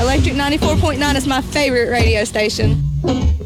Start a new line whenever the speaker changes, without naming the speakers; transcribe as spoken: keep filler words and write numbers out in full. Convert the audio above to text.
Electric ninety-four point nine is my favorite radio station.